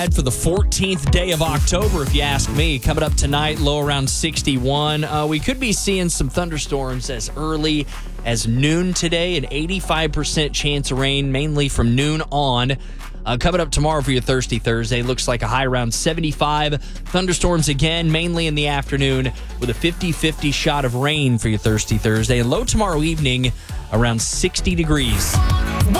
For the 14th day of October, if you ask me. Coming up tonight, low around 61. We could be seeing some thunderstorms as early as noon today. An 85% chance of rain, mainly from noon on. Coming up tomorrow for your Thirsty Thursday, looks like a high around 75. Thunderstorms again, mainly in the afternoon, with a 50-50 shot of rain for your Thirsty Thursday. And low tomorrow evening, around 60 degrees.